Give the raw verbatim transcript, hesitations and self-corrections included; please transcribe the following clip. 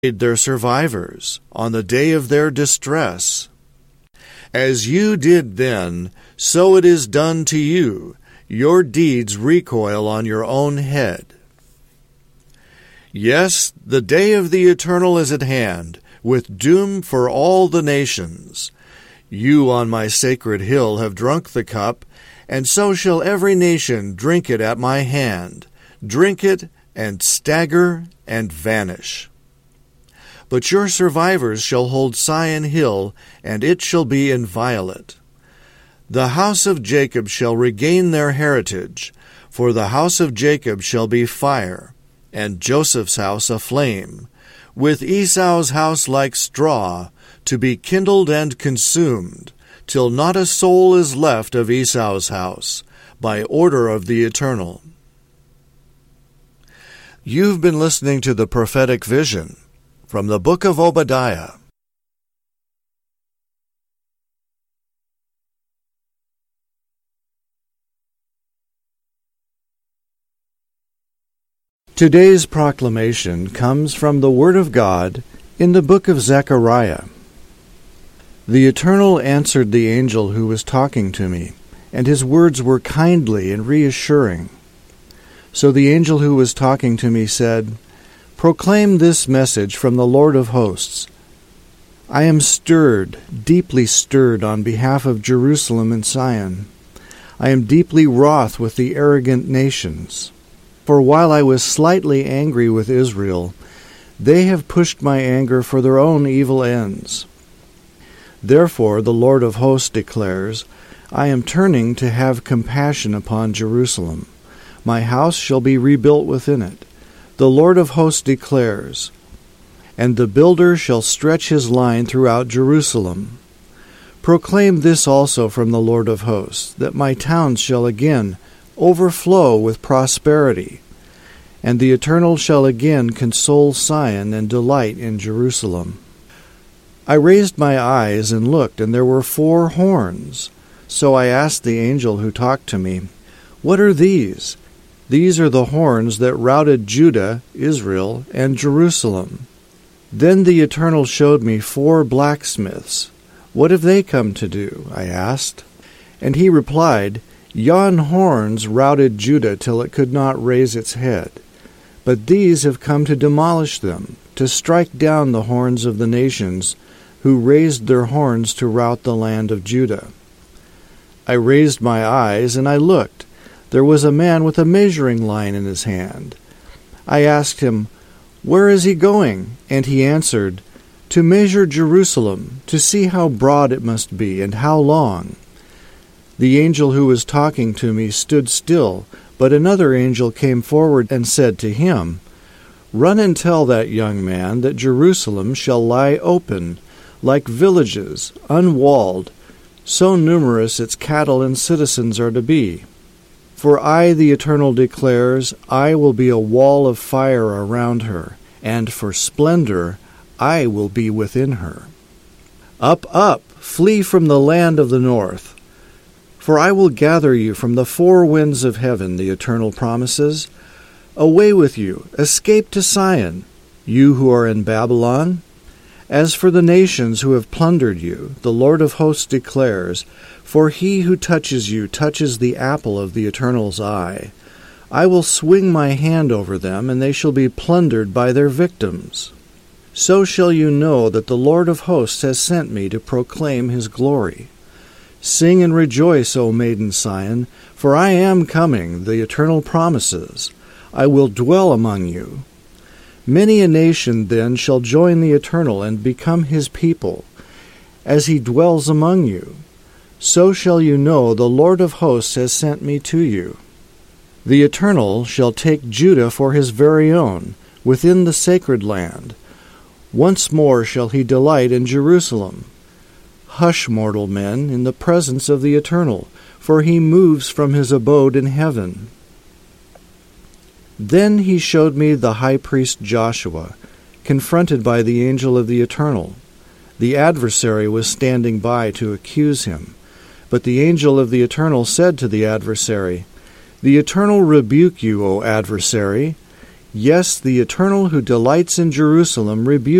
their survivors on the day of their distress. As you did then, so it is done to you. Your deeds recoil on your own head. Yes, the day of the Eternal is at hand, with doom for all the nations. You on my sacred hill have drunk the cup, and so shall every nation drink it at my hand. Drink it, and stagger, and vanish. But your survivors shall hold Sion hill, and it shall be inviolate. The house of Jacob shall regain their heritage, for the house of Jacob shall be fire, and Joseph's house a flame, with Esau's house like straw, to be kindled and consumed, till not a soul is left of Esau's house, by order of the Eternal. You've been listening to the prophetic vision from the book of Obadiah. Today's proclamation comes from the Word of God in the book of Zechariah. The Eternal answered the angel who was talking to me, and his words were kindly and reassuring. So the angel who was talking to me said, "Proclaim this message from the Lord of hosts. I am stirred, deeply stirred on behalf of Jerusalem and Sion. I am deeply wroth with the arrogant nations. For while I was slightly angry with Israel, they have pushed my anger for their own evil ends. Therefore the Lord of hosts declares, I am turning to have compassion upon Jerusalem. My house shall be rebuilt within it. The Lord of hosts declares, and the builder shall stretch his line throughout Jerusalem. Proclaim this also from the Lord of hosts, that my towns shall again overflow with prosperity, and the Eternal shall again console Sion and delight in Jerusalem. I raised my eyes and looked, and there were four horns. So I asked the angel who talked to me, What are these? These are the horns that routed Judah, Israel, and Jerusalem. Then the Eternal showed me four blacksmiths. What have they come to do? I asked. And he replied, Yon horns routed Judah till it could not raise its head. But these have come to demolish them, to strike down the horns of the nations, who raised their horns to rout the land of Judah. I raised my eyes, and I looked. There was a man with a measuring line in his hand. I asked him, Where is he going? And he answered, To measure Jerusalem, to see how broad it must be, and how long. The angel who was talking to me stood still, but another angel came forward and said to him, Run and tell that young man that Jerusalem shall lie open, like villages, unwalled, so numerous its cattle and citizens are to be. For I, the Eternal, declares, I will be a wall of fire around her, and for splendor I will be within her. Up, up, flee from the land of the north. For I will gather you from the four winds of heaven, the Eternal promises. Away with you, escape to Sion, you who are in Babylon. As for the nations who have plundered you, the Lord of hosts declares, For he who touches you touches the apple of the Eternal's eye. I will swing my hand over them, and they shall be plundered by their victims. So shall you know that the Lord of hosts has sent me to proclaim his glory. Sing and rejoice, O maiden Sion, for I am coming, the Eternal promises. I will dwell among you. Many a nation then shall join the Eternal and become his people, as he dwells among you. So shall you know the Lord of hosts has sent me to you. The Eternal shall take Judah for his very own, within the sacred land. Once more shall he delight in Jerusalem. Hush, mortal men, in the presence of the Eternal, for he moves from his abode in heaven. Then he showed me the high priest Joshua, confronted by the angel of the Eternal. The adversary was standing by to accuse him. But the angel of the Eternal said to the adversary, The Eternal rebuke you, O adversary. Yes, the Eternal who delights in Jerusalem rebukes